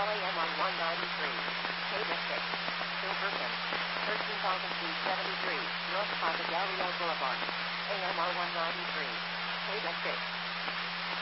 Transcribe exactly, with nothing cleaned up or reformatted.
L A M on one ninety-three. K to six. Silverton. thirteen thousand feet seventy-three. North Papagalio Boulevard. A M R one ninety-three. K to six.